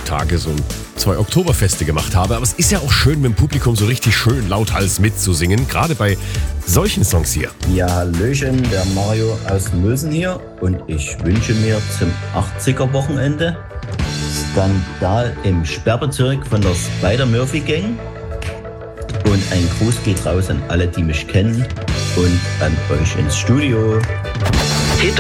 Tage so 2 Oktoberfeste gemacht habe. Aber es ist ja auch schön, mit dem Publikum so richtig schön lauthals mitzusingen. Gerade bei solchen Songs hier. Ja, hallöchen, der Mario aus Mösen hier. Und ich wünsche mir zum 80er-Wochenende Skandal im Sperrbezirk von der Spider-Murphy-Gang. Und ein Gruß geht raus an alle, die mich kennen und an euch ins Studio.